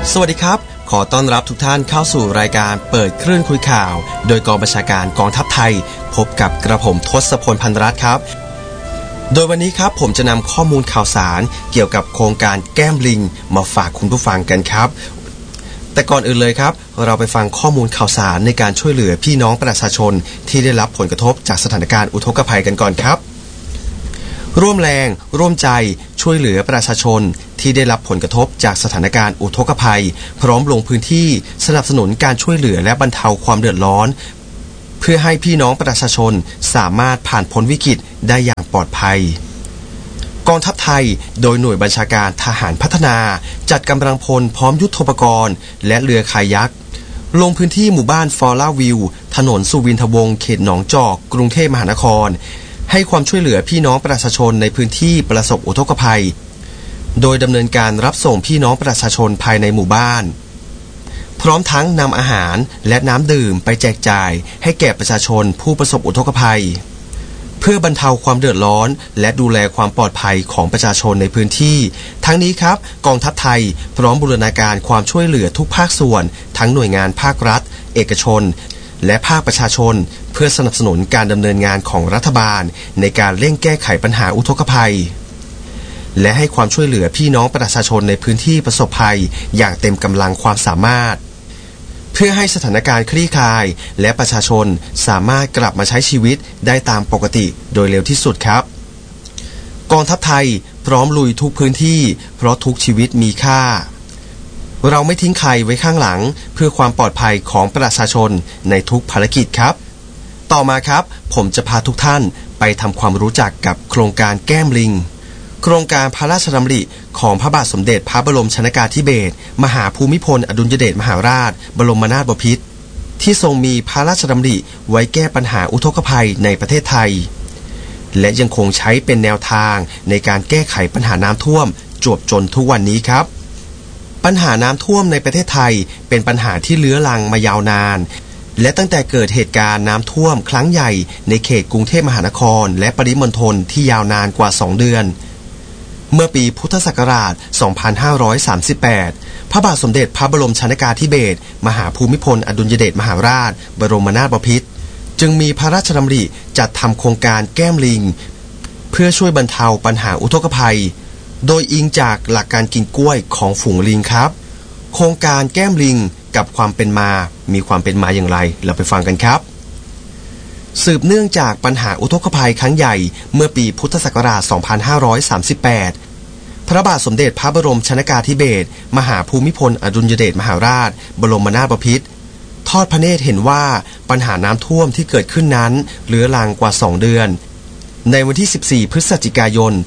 สวัสดีครับขอต้อนรับทุกท่านเข้าสู่รายการเปิดคลื่นคุยข่าวโดยกองบัญชาการกองทัพไทยพบกับกระผมทศพลพันรัตน์ครับโดยวันนี้ครับผมจะนำข้อมูลข่าวสารเกี่ยวกับโครงการแก้มลิงมาฝากคุณผู้ฟังกันครับแต่ก่อนอื่นเลยครับเราไปฟังข้อมูลข่าวสารในการช่วยเหลือพี่น้องประชาชนที่ได้รับผลกระทบจากสถานการณ์อุทกภัยกันก่อนครับร่วมแรงร่วมใจช่วยเหลือประชาชนที่ได้รับผลกระทบจากสถานการณ์อุทกภัยพร้อมลงพื้นที่สนับสนุนการช่วยเหลือและบรรเทาความเดือดร้อนเพื่อให้พี่น้องประชาชนสามารถผ่านพ้นวิกฤตได้อย่างปลอดภัยกองทัพไทยโดยหน่วยบัญชาการทหารพัฒนาจัดกำลังพลพร้อมยุทโธปกรณ์และเรือคายักลงพื้นที่หมู่บ้านฟอร่าวิวถนนสุวินทวงศ์เขตหนองจอกกรุงเทพมหานครให้ความช่วยเหลือพี่น้องประชาชนในพื้นที่ประสบอุทกภัยโดยดำเนินการรับส่งพี่น้องประชาชนภายในหมู่บ้านพร้อมทั้งนำอาหารและน้ำดื่มไปแจกจ่ายให้แก่ประชาชนผู้ประสบอุทกภัยเพื่อบรรเทาความเดือดร้อนและดูแลความปลอดภัยของประชาชนในพื้นที่ทั้งนี้ครับกองทัพไทยพร้อมบูรณาการความช่วยเหลือทุกภาคส่วนทั้งหน่วยงานภาครัฐเอกชนและภาคประชาชนเพื่อสนับสนุนการดำเนินงานของรัฐบาลในการเร่งแก้ไขปัญหาอุทกภัยและให้ความช่วยเหลือพี่น้องประชาชนในพื้นที่ประสบภัยอย่างเต็มกำลังความสามารถเพื่อให้สถานการณ์คลี่คลายและประชาชนสามารถกลับมาใช้ชีวิตได้ตามปกติโดยเร็วที่สุดครับกองทัพไทยพร้อมลุยทุกพื้นที่เพราะทุกชีวิตมีค่าเราไม่ทิ้งใครไว้ข้างหลังเพื่อความปลอดภัยของประชาชนในทุกภารกิจครับต่อมาครับผมจะพาทุกท่านไปทำความรู้จักกับโครงการแก้มลิงโครงการพระราชดำริของพระบาทสมเด็จพระบรมชนกาธิเบศรมหาภูมิพลอดุลยเดชมหาราชบรมนาถบพิตรที่ทรงมีพระราชดำริไว้แก้ปัญหาอุทกภัยในประเทศไทยและยังคงใช้เป็นแนวทางในการแก้ไขปัญหาน้ำท่วมจวบจนทุกวันนี้ครับปัญหาน้ำท่วมในประเทศไทยเป็นปัญหาที่เลื้อรังมายาวนานและตั้งแต่เกิดเหตุการณ์น้ำท่วมครั้งใหญ่ในเขตกรุงเทพมหานครและปริมณฑลที่ยาวนานกว่า2เดือนเมื่อปีพุทธศักราช 2538 พระบาทสมเด็จพระบรมชนกาธิเบศรมหาภูมิพลอดุลยเดชมหาราชบรมนาถบพิตรจึงมีพระราชดำริจัดทำโครงการแก้มลิงเพื่อช่วยบรรเทาปัญหาอุทกภัยโดยอิงจากหลักการกินกล้วยของฝูงลิงครับโครงการแก้มลิงกับความเป็นมามีความเป็นมาอย่างไรเราไปฟังกันครับสืบเนื่องจากปัญหาอุทกภัยครั้งใหญ่เมื่อปีพุทธศักราช 2538 พระบาทสมเด็จพระบรมชนกาธิเบศรมหาภูมิพลอดุลยเดชมหาราชบรมนาถบพิตรทอดพระเนตรเห็นว่าปัญหาน้ำท่วมที่เกิดขึ้นนั้นเรื้อรังกว่า2เดือนในวันที่ 14 พฤศจิกายน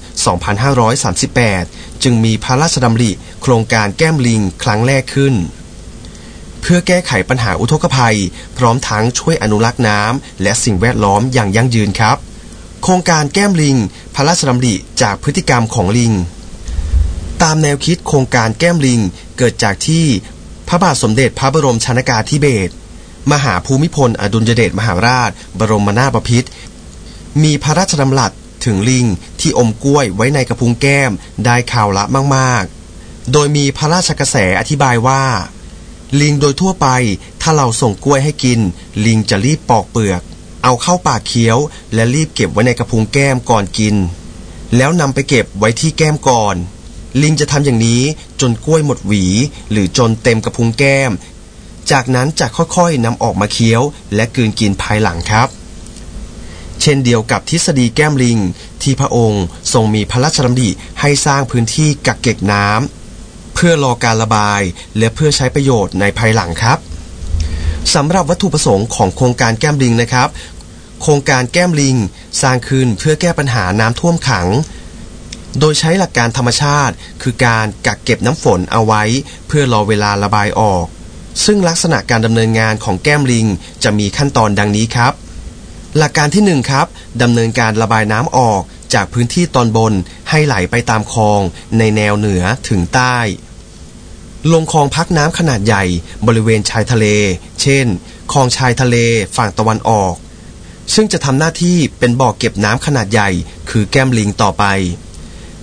2538 จึงมีพระราชดำริโครงการแก้มลิงครั้งแรกขึ้นเพื่อแก้ไขปัญหาอุทกภัยพร้อมทั้งช่วยอนุรักษ์น้ำและสิ่งแวดล้อมอย่างยั่งยืนครับโครงการแก้มลิงพระราชดำริจากพฤติกรรมของลิงตามแนวคิดโครงการแก้มลิงเกิดจากที่พระบาทสมเด็จพระบรมชนกาธิเบศรมหาภูมิพลอดุลยเดชมหาราชบรมนาถบพิตรมีพระราชดำรัสถึงลิงที่อมกล้วยไว้ในกระพุ้งแก้มได้ข่าวละมากๆโดยมีพระราชกระแสอธิบายว่าลิงโดยทั่วไปถ้าเราส่งกล้วยให้กินลิงจะรีบปอกเปลือกเอาเข้าปากเคี้ยวและรีบเก็บไว้ในกระพุ้งแก้มก่อนกินแล้วนำไปเก็บไว้ที่แก้มก่อนลิงจะทำอย่างนี้จนกล้วยหมดหวีหรือจนเต็มกระพุ้งแก้มจากนั้นจะค่อยๆนำออกมาเคี้ยวและกลืนกินภายหลังครับเช่นเดียวกับทฤษฎีแก้มลิงที่พระองค์ทรงมีพระราชดำริให้สร้างพื้นที่กักเก็บน้ำเพื่อรอการระบายและเพื่อใช้ประโยชน์ในภายหลังครับสำหรับวัตถุประสงค์ของโครงการแก้มลิงนะครับโครงการแก้มลิงสร้างขึ้นเพื่อแก้ปัญหาน้ำท่วมขังโดยใช้หลักการธรรมชาติคือการกักเก็บน้ำฝนเอาไว้เพื่อรอเวลาระบายออกซึ่งลักษณะการดำเนินงานของแก้มลิงจะมีขั้นตอนดังนี้ครับหลักการที่1ครับดำเนินการระบายน้ำออกจากพื้นที่ตอนบนให้ไหลไปตามคลองในแนวเหนือถึงใต้ลงคลองพักน้ำขนาดใหญ่บริเวณชายทะเลเช่นคลองชายทะเลฝั่งตะวันออกซึ่งจะทำหน้าที่เป็นบ่อเก็บน้ำขนาดใหญ่คือแก้มลิงต่อไป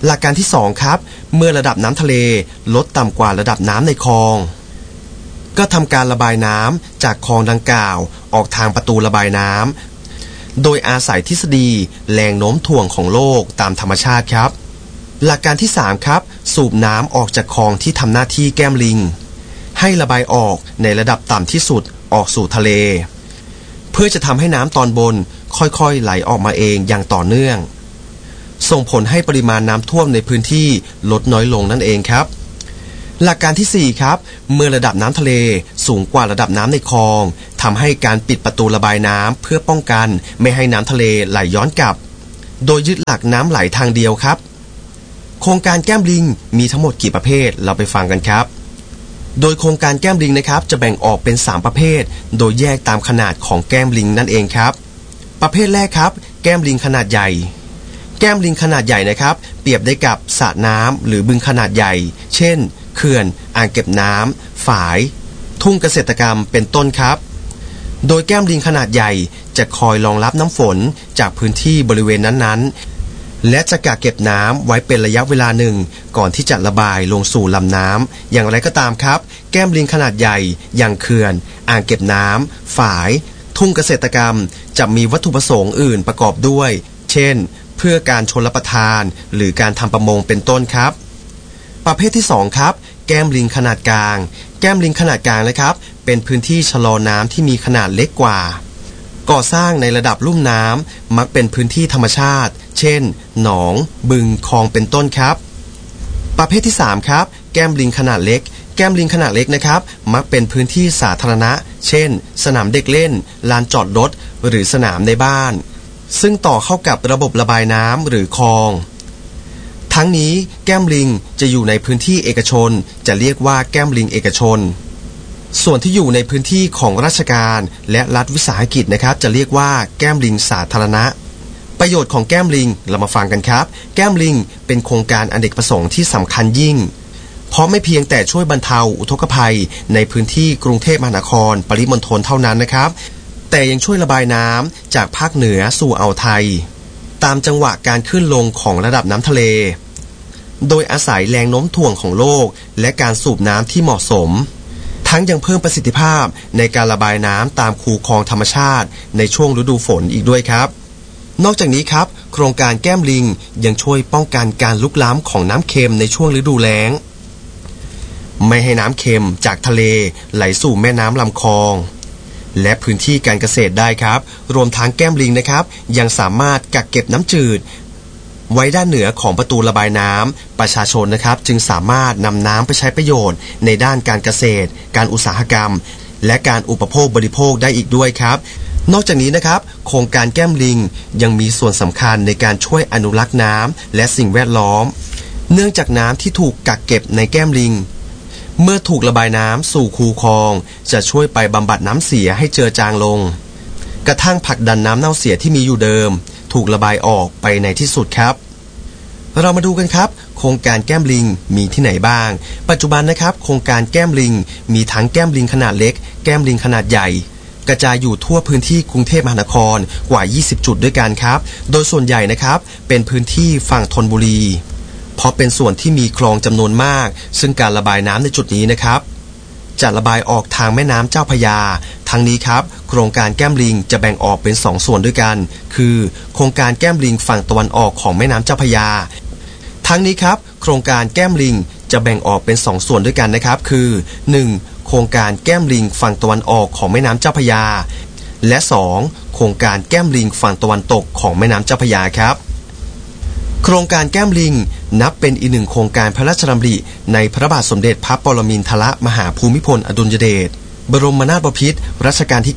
หลักการที่2ครับเมื่อระดับน้ำทะเลลดต่ำกว่าระดับน้ำในคลองก็ทำการระบายน้ำจากคลองดังกล่าวออกทางประตูระบายน้ำโดยอาศัยทฤษฎีแรงโน้มถ่วงของโลกตามธรรมชาติครับหลักการที่3ครับสูบน้ำออกจากคลองที่ทำหน้าที่แก้มลิงให้ระบายออกในระดับต่ำที่สุดออกสู่ทะเลเพื่อจะทำให้น้ำตอนบนค่อยๆไหลออกมาเองอย่างต่อเนื่องส่งผลให้ปริมาณน้ำท่วมในพื้นที่ลดน้อยลงนั่นเองครับหลักการที่4ครับเมื่อระดับน้ำทะเลสูงกว่าระดับน้ำในคลองทำให้การปิดประตูระบายน้ำเพื่อป้องกันไม่ให้น้ำทะเลไหลย้อนกลับโดยยึดหลักน้ำไหลทางเดียวครับโครงการแก้มลิงมีทั้งหมดกี่ประเภทเราไปฟังกันครับโดยโครงการแก้มลิงนะครับจะแบ่งออกเป็น3ประเภทโดยแยกตามขนาดของแก้มลิงนั่นเองครับประเภทแรกครับแก้มลิงขนาดใหญ่แก้มลิงขนาดใหญ่นะครับเปรียบได้กับสระน้ำหรือบึงขนาดใหญ่เช่นเขื่อนอ่างเก็บน้ำฝายทุ่งเกษตรกรรมเป็นต้นครับโดยแก้มลิงขนาดใหญ่จะคอยรองรับน้ำฝนจากพื้นที่บริเวณนั้นๆและจะกักเก็บน้ำไว้เป็นระยะเวลาหนึ่งก่อนที่จะระบายลงสู่ลำน้ำอย่างไรก็ตามครับแก้มลิงขนาดใหญ่อย่างเขื่อนอ่างเก็บน้ำฝายทุ่งเกษตรกรรมจะมีวัตถุประสงค์อื่นประกอบด้วยเช่นเพื่อการชลประทานหรือการทำประมงเป็นต้นครับประเภทที่2ครับแก้มลิงขนาดกลางแก้มลิงขนาดกลางนะครับเป็นพื้นที่ชะลอน้ำที่มีขนาดเล็กกว่าก่อสร้างในระดับลุ่มน้ำมักเป็นพื้นที่ธรรมชาติเช่นหนองบึงคลองเป็นต้นครับประเภทที่3ครับแก้มลิงขนาดเล็กแก้มลิงขนาดเล็กนะครับมักเป็นพื้นที่สาธารณะเช่นสนามเด็กเล่นลานจอดรถหรือสนามในบ้านซึ่งต่อเข้ากับระบบระบายน้ำหรือคลองทั้งนี้แก้มลิงจะอยู่ในพื้นที่เอกชนจะเรียกว่าแก้มลิงเอกชนส่วนที่อยู่ในพื้นที่ของราชการและรัฐวิสาหกิจนะครับจะเรียกว่าแก้มลิงสาธารณะประโยชน์ของแก้มลิงเรามาฟังกันครับแก้มลิงเป็นโครงการอเนกประสงค์ที่สำคัญยิ่งเพราะไม่เพียงแต่ช่วยบรรเทาอุทกภัยในพื้นที่กรุงเทพมหานครปริมณฑลเท่านั้นนะครับแต่ยังช่วยระบายน้ำจากภาคเหนือสู่อ่าวไทยตามจังหวะการขึ้นลงของระดับน้ำทะเลโดยอาศัยแรงโน้มถ่วงของโลกและการสูบน้ำที่เหมาะสมทั้งยังเพิ่มประสิทธิภาพในการระบายน้ำตามคูคลองธรรมชาติในช่วงฤดูฝนอีกด้วยครับนอกจากนี้ครับโครงการแก้มลิงยังช่วยป้องกันการลุกล้ำของน้ำเค็มในช่วงฤดูแล้งไม่ให้น้ำเค็มจากทะเลไหลสู่แม่น้ำลำคลองและพื้นที่การเกษตรได้ครับรวมทั้งแก้มลิงนะครับยังสามารถกักเก็บน้ำจืดไว้ด้านเหนือของประตูระบายน้ำประชาชนนะครับจึงสามารถนำน้ำไปใช้ประโยชน์ในด้านการเกษตรการอุตสาหกรรมและการอุปโภคบริโภคได้อีกด้วยครับนอกจากนี้นะครับโครงการแก้มลิงยังมีส่วนสำคัญในการช่วยอนุรักษ์น้ำและสิ่งแวดล้อมเนื่องจากน้ำที่ถูกกักเก็บในแก้มลิงเมื่อถูกระบายน้ำสู่คูคลองจะช่วยไปบำบัดน้ำเสียให้เจือจางลงกระทั่งผลักดันน้ำเน่าเสียที่มีอยู่เดิมถูกระบายออกไปในที่สุดครับเรามาดูกันครับโครงการแก้มลิงมีที่ไหนบ้างปัจจุบันนะครับโครงการแก้มลิงมีทั้งแก้มลิงขนาดเล็กแก้มลิงขนาดใหญ่กระจายอยู่ทั่วพื้นที่กรุงเทพมหานครกว่า20จุดด้วยกันครับโดยส่วนใหญ่นะครับเป็นพื้นที่ฝั่งธนบุรีเพราะเป็นส่วนที่มีคลองจำนวนมากซึ่งการระบายน้ำในจุดนี้นะครับจะระบายออกทางแม่น้ำเจ้าพระยาทั้งนี้ครับโครงการแก้มลิงจะแบ่งออกเป็น2ส่วนด้วยกันคือโครงการแก้มลิงฝั่งตะวันออกของแม่น้ำเจ้าพระยาทั้งนี้ครับโครงการแก้มลิงจะแบ่งออกเป็น2ส่วนด้วยกันนะครับคือ 1. โครงการแก้มลิงฝั่งตะวันออกของแม่น้ำเจ้าพระยาและ 2. โครงการแก้มลิงฝั่งตะวันตกของแม่น้ำเจ้าพระยาครับโครงการแก้มลิงนับเป็นอีกหนึ่งโครงการพระราชดำริในพระบาทสมเด็จพระปรมินทรมหาภูมิพลอดุลยเดชบรมนาถบพิตรรัชกาลที่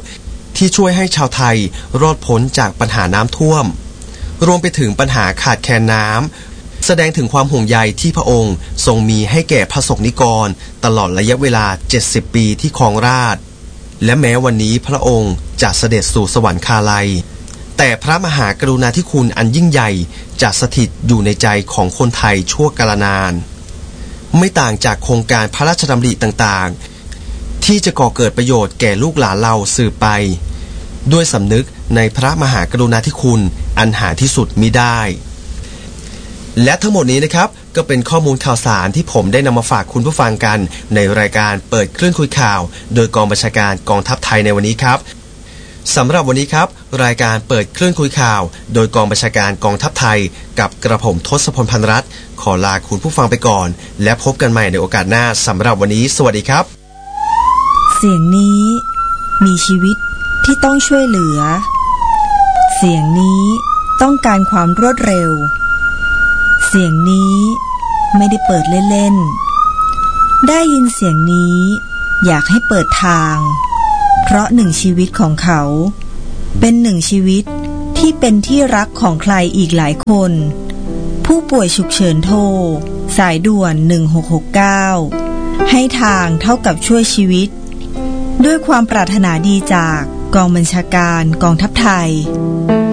9ที่ช่วยให้ชาวไทยรอดพ้นจากปัญหาน้ำท่วมรวมไปถึงปัญหาขาดแคลนน้ำแสดงถึงความห่วงใยที่พระองค์ทรงมีให้แก่พระสงฆ์นิกรตลอดระยะเวลา70ปีที่ครองราชย์และแม้วันนี้พระองค์จะเสด็จสู่สวรรคาลัยแต่พระมหากรุณาธิคุณอันยิ่งใหญ่จะสถิตอยู่ในใจของคนไทยชั่วกาลนานไม่ต่างจากโครงการพระราชดำริต่างๆที่จะก่อเกิดประโยชน์แก่ลูกหลานเราสืบไปด้วยสำนึกในพระมหากรุณาธิคุณอันหาที่สุดมิได้และทั้งหมดนี้นะครับก็เป็นข้อมูลข่าวสารที่ผมได้นำมาฝากคุณผู้ฟังกันในรายการเปิดคลื่นคุยข่าวโดยกองบัญชาการกองทัพไทยในวันนี้ครับสำหรับวันนี้ครับรายการเปิดคลื่นคุยข่าวโดยกองบัญชาการกองทัพไทยกับกระผมทศพลพันรัตน์ขอลาคุณผู้ฟังไปก่อนและพบกันใหม่ในโอกาสหน้าสำหรับวันนี้สวัสดีครับเสียงนี้มีชีวิตที่ต้องช่วยเหลือเสียงนี้ต้องการความรวดเร็วเสียงนี้ไม่ได้เปิดเล่นๆได้ยินเสียงนี้อยากให้เปิดทางเพราะหนึ่งชีวิตของเขาเป็นหนึ่งชีวิตที่เป็นที่รักของใครอีกหลายคนผู้ป่วยฉุกเฉินโทรสายด่วน1669ให้ทางเท่ากับช่วยชีวิตด้วยความปรารถนาดีจากกองบัญชาการกองทัพไทย